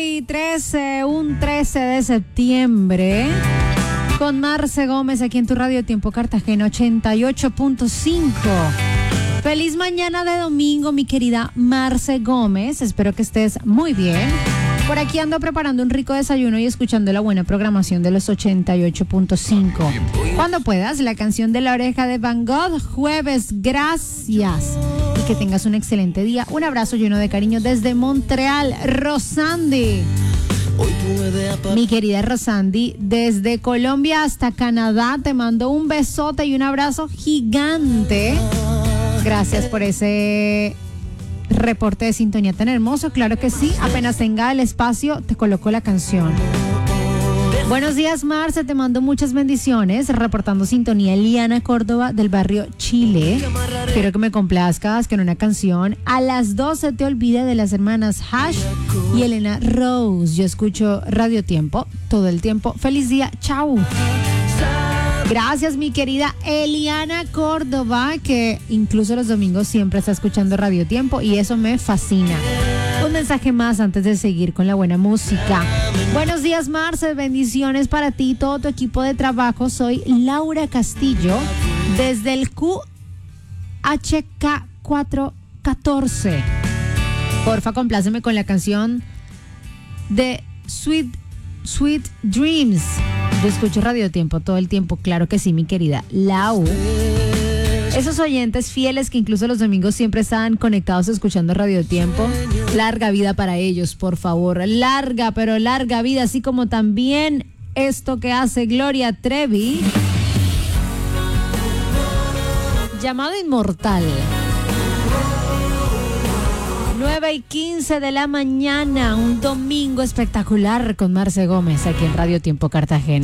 Un 13 de septiembre con Marce Gómez aquí en tu Radio Tiempo Cartagena 88.5. Feliz mañana de domingo, mi querida Marce Gómez. Espero que estés muy bien. Por aquí ando preparando un rico desayuno y escuchando la buena programación de los 88.5. Cuando puedas, la canción de La Oreja de Van Gogh, Jueves, gracias. Y que tengas un excelente día. Un abrazo lleno de cariño desde Montreal, Rosandi. Mi querida Rosandi, desde Colombia hasta Canadá, te mando un besote y un abrazo gigante. Gracias por ese reporte de sintonía tan hermoso. Claro que sí, apenas tenga el espacio, te coloco la canción. Buenos días, Marce, te mando muchas bendiciones. Reportando sintonía, Eliana Córdoba del barrio Chile. Quiero que me complazcas con una canción. A las 12 te olvide de las hermanas Hash y Elena Rose. Yo escucho Radio Tiempo todo el tiempo. Feliz día, chao. Gracias, mi querida Eliana Córdoba, que incluso los domingos siempre está escuchando Radio Tiempo y eso me fascina. Un mensaje más antes de seguir con la buena música. Buenos días, Marce, bendiciones para ti y todo tu equipo de trabajo. Soy Laura Castillo desde el QHK 414. Porfa, compláceme con la canción de Sweet Dreams. Yo escucho Radio Tiempo todo el tiempo, claro que sí, mi querida Lau. Esos oyentes fieles que incluso los domingos siempre están conectados escuchando Radio Tiempo, larga vida para ellos, por favor, larga, pero larga vida, así como también esto que hace Gloria Trevi, llamado Inmortal. 9:15 de la mañana, un domingo espectacular con Marce Gómez aquí en Radio Tiempo Cartagena.